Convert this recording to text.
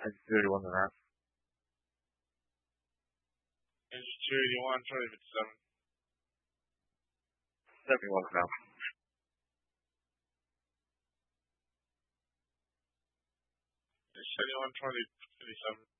31 and a half. Engine 281, Charlie 57. 71 and a half. 71, Charlie 57.